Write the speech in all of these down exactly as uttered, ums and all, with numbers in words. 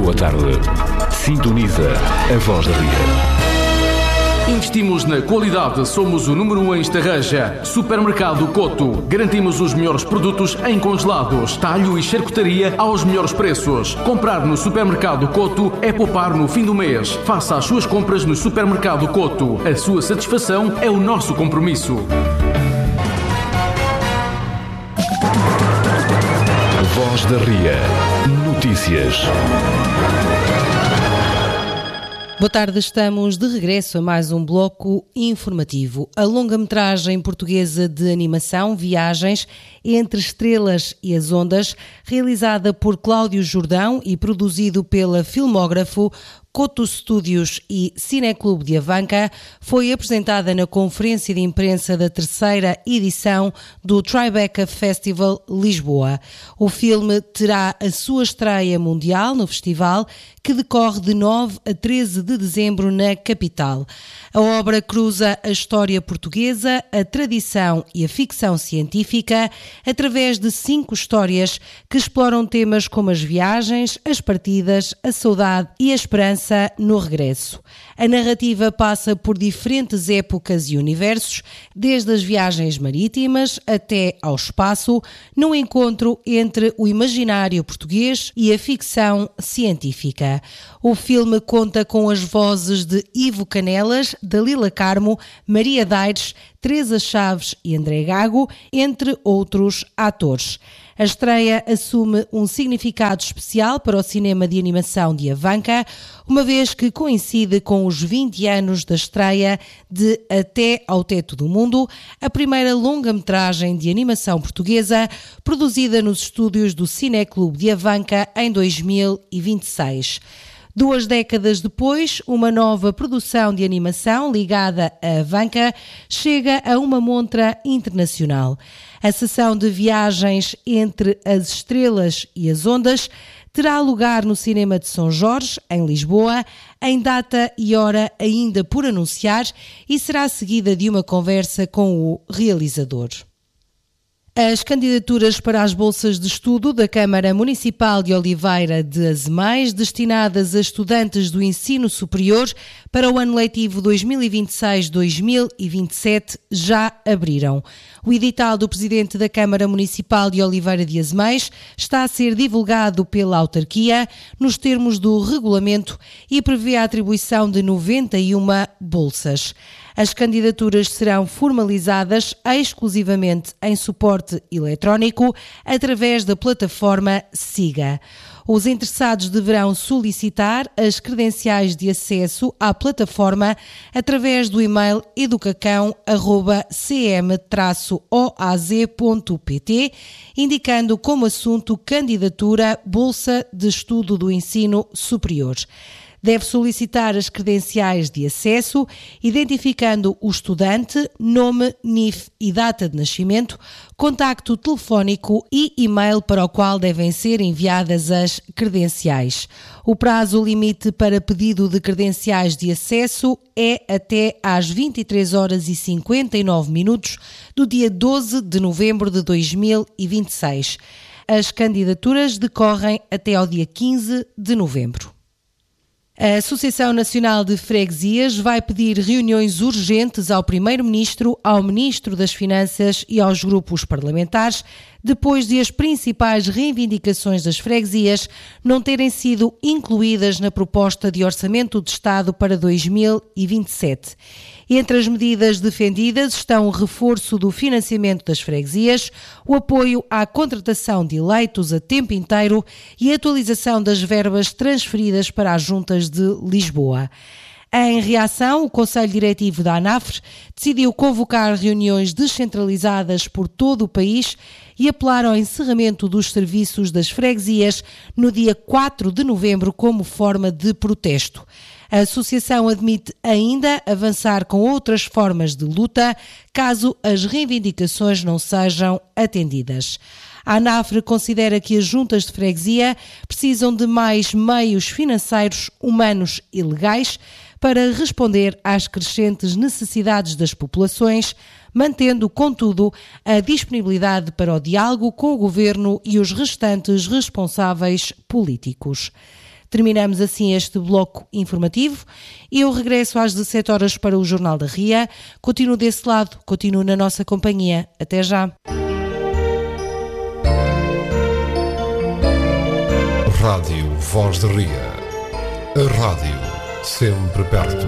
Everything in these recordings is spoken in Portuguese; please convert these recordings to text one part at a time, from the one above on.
boa tarde. Sintoniza a Voz da Ria. Investimos na qualidade, somos o número um em Estarreja. Supermercado Coto. Garantimos os melhores produtos em congelados, talho e charcutaria aos melhores preços. Comprar no Supermercado Coto é poupar no fim do mês. Faça as suas compras no Supermercado Coto. A sua satisfação é o nosso compromisso. Voz da Ria. Notícias. Boa tarde, estamos de regresso a mais um bloco informativo. A longa-metragem portuguesa de animação Viagens entre Estrelas e as Ondas, realizada por Cláudio Jordão e produzido pela Filmógrafo, Coto Studios e Cineclube de Avanca, foi apresentada na conferência de imprensa da terceira edição do Tribeca Festival Lisboa. O filme terá a sua estreia mundial no festival, que decorre de nove a treze de dezembro na capital. A obra cruza a história portuguesa, a tradição e a ficção científica através de cinco histórias que exploram temas como as viagens, as partidas, a saudade e a esperança no regresso. A narrativa passa por diferentes épocas e universos, desde as viagens marítimas até ao espaço, num encontro entre o imaginário português e a ficção científica. O filme conta com as vozes de Ivo Canelas, Dalila Carmo, Maria Daires, Teresa Chaves e André Gago, entre outros atores. A estreia assume um significado especial para o cinema de animação de Avanca, uma vez que coincide com os vinte anos da estreia de Até ao Teto do Mundo, a primeira longa-metragem de animação portuguesa produzida nos estúdios do Cineclube de Avanca em dois mil e vinte e seis. Duas décadas depois, uma nova produção de animação ligada à Avanca chega a uma montra internacional. A sessão de Viagens entre as Estrelas e as Ondas terá lugar no Cinema de São Jorge, em Lisboa, em data e hora ainda por anunciar, e será seguida de uma conversa com o realizador. As candidaturas para as bolsas de estudo da Câmara Municipal de Oliveira de Azemais, destinadas a estudantes do ensino superior para o ano letivo dois mil e vinte e seis dois mil e vinte e sete, já abriram. O edital do Presidente da Câmara Municipal de Oliveira de Azemais está a ser divulgado pela autarquia nos termos do regulamento e prevê a atribuição de noventa e uma bolsas. As candidaturas serão formalizadas exclusivamente em suporte eletrónico através da plataforma SIGA. Os interessados deverão solicitar as credenciais de acesso à plataforma através do e-mail educacão arroba c m traço o a z ponto p t, indicando como assunto candidatura Bolsa de Estudo do Ensino Superior. Deve solicitar as credenciais de acesso, identificando o estudante, nome, N I F e data de nascimento, contacto telefónico e e-mail para o qual devem ser enviadas as credenciais. O prazo limite para pedido de credenciais de acesso é até às vinte e três horas e cinquenta e nove minutos do dia doze de novembro de dois mil e vinte e seis. As candidaturas decorrem até ao dia quinze de novembro. A Associação Nacional de Freguesias vai pedir reuniões urgentes ao Primeiro-Ministro, ao Ministro das Finanças e aos grupos parlamentares, depois de as principais reivindicações das freguesias não terem sido incluídas na proposta de Orçamento de Estado para dois mil e vinte e sete. Entre as medidas defendidas estão o reforço do financiamento das freguesias, o apoio à contratação de eleitos a tempo inteiro e a atualização das verbas transferidas para as juntas de Lisboa. Em reação, o Conselho Diretivo da ANAFRE decidiu convocar reuniões descentralizadas por todo o país e apelar ao encerramento dos serviços das freguesias no dia quatro de novembro como forma de protesto. A associação admite ainda avançar com outras formas de luta caso as reivindicações não sejam atendidas. A ANAFRE considera que as juntas de freguesia precisam de mais meios financeiros, humanos e legais para responder às crescentes necessidades das populações, mantendo, contudo, a disponibilidade para o diálogo com o Governo e os restantes responsáveis políticos. Terminamos assim este bloco informativo. Eu regresso às dezassete horas para o Jornal da Ria. Continuo desse lado, continuo na nossa companhia. Até já. Rádio Voz da Ria. A rádio sempre perto.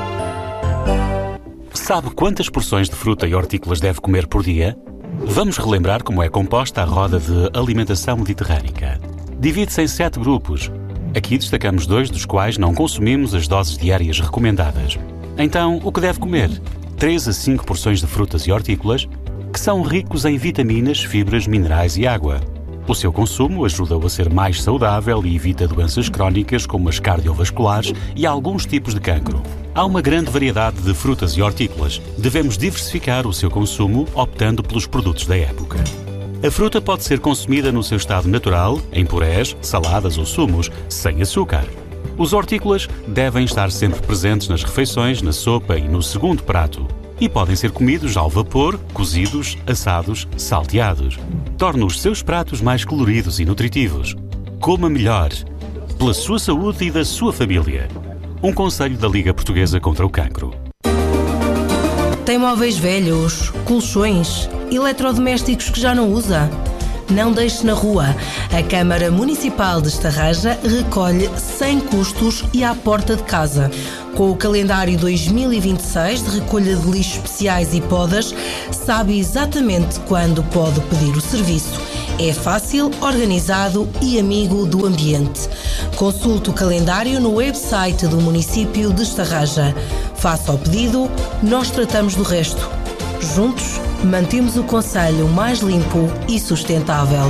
Sabe quantas porções de fruta e hortícolas deve comer por dia? Vamos relembrar como é composta a roda de alimentação mediterrânica. Divide-se em sete grupos. Aqui destacamos dois dos quais não consumimos as doses diárias recomendadas. Então, o que deve comer? três a cinco porções de frutas e hortícolas, que são ricos em vitaminas, fibras, minerais e água. O seu consumo ajuda-o a ser mais saudável e evita doenças crónicas como as cardiovasculares e alguns tipos de cancro. Há uma grande variedade de frutas e hortícolas. Devemos diversificar o seu consumo optando pelos produtos da época. A fruta pode ser consumida no seu estado natural, em purés, saladas ou sumos, sem açúcar. Os hortícolas devem estar sempre presentes nas refeições, na sopa e no segundo prato. E podem ser comidos ao vapor, cozidos, assados, salteados. Torna os seus pratos mais coloridos e nutritivos. Coma melhor, pela sua saúde e da sua família. Um conselho da Liga Portuguesa contra o Cancro. Tem móveis velhos, colchões, eletrodomésticos que já não usa? Não deixe na rua. A Câmara Municipal de Estarraja recolhe sem custos e à porta de casa. Com o calendário dois mil e vinte e seis de recolha de lixos especiais e podas, sabe exatamente quando pode pedir o serviço. É fácil, organizado e amigo do ambiente. Consulte o calendário no website do município de Estarraja. Faça o pedido, nós tratamos do resto. Juntos, mantemos o concelho mais limpo e sustentável.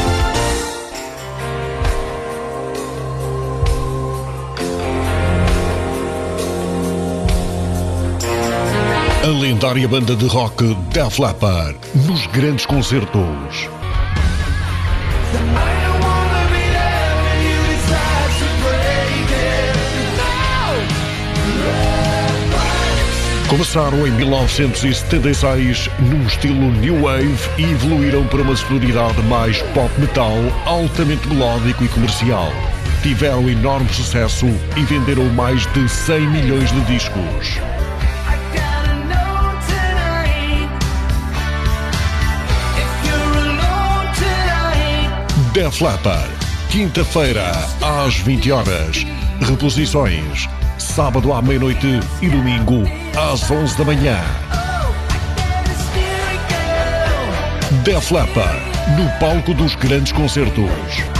A lendária banda de rock Def Leppard nos grandes concertos. Começaram em mil novecentos e setenta e seis num estilo New Wave e evoluíram para uma sonoridade mais pop metal, altamente melódico e comercial. Tiveram enorme sucesso e venderam mais de cem milhões de discos. Def Leppard, quinta-feira às vinte horas. Reposições, sábado à meia-noite e domingo às onze da manhã. Def Leppard, no palco dos grandes concertos.